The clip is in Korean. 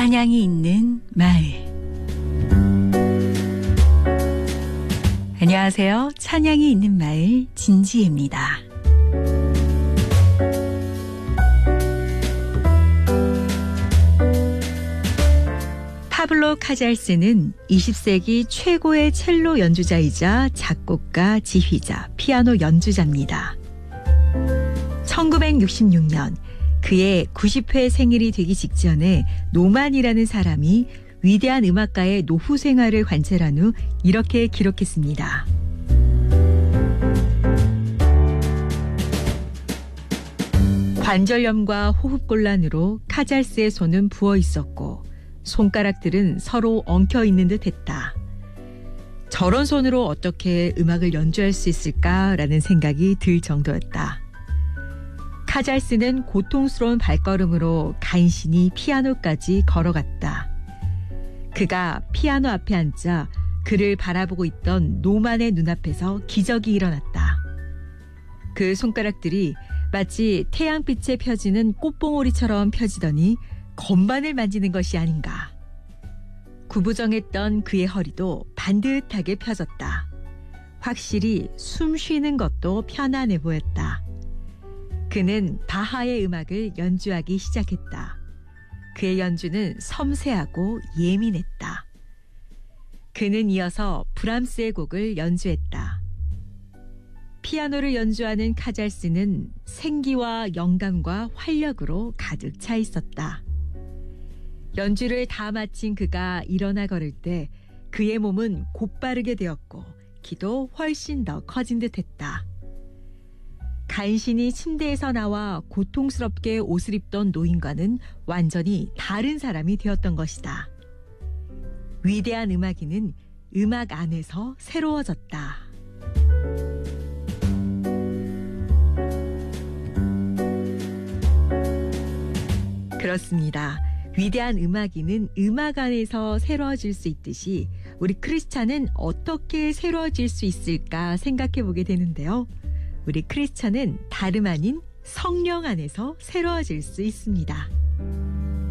찬양이 있는 마을. 안녕하세요. 찬양이 있는 마을 진지입니다. 파블로 카잘스는 20세기 최고의 첼로 연주자이자 작곡가, 지휘자, 피아노 연주자입니다. 1966년 그의 90회 생일이 되기 직전에 노만이라는 사람이 위대한 음악가의 노후 생활을 관찰한 후 이렇게 기록했습니다. 관절염과 호흡곤란으로 카잘스의 손은 부어 있었고 손가락들은 서로 엉켜 있는 듯 했다. 저런 손으로 어떻게 음악을 연주할 수 있을까라는 생각이 들 정도였다. 카잘스는 고통스러운 발걸음으로 간신히 피아노까지 걸어갔다. 그가 피아노 앞에 앉자 그를 바라보고 있던 노만의 눈앞에서 기적이 일어났다. 그 손가락들이 마치 태양빛에 펴지는 꽃봉오리처럼 펴지더니 건반을 만지는 것이 아닌가. 구부정했던 그의 허리도 반듯하게 펴졌다. 확실히 숨 쉬는 것도 편안해 보였다. 그는 바하의 음악을 연주하기 시작했다. 그의 연주는 섬세하고 예민했다. 그는 이어서 브람스의 곡을 연주했다. 피아노를 연주하는 카잘스는 생기와 영감과 활력으로 가득 차 있었다. 연주를 다 마친 그가 일어나 걸을 때 그의 몸은 곧바르게 되었고 키도 훨씬 더 커진 듯했다. 간신히 침대에서 나와 고통스럽게 옷을 입던 노인과는 완전히 다른 사람이 되었던 것이다. 위대한 음악인은 음악 안에서 새로워졌다. 그렇습니다. 위대한 음악인은 음악 안에서 새로워질 수 있듯이 우리 크리스찬은 어떻게 새로워질 수 있을까 생각해 보게 되는데요. 우리 크리스찬은 다름 아닌 성령 안에서 새로워질 수 있습니다.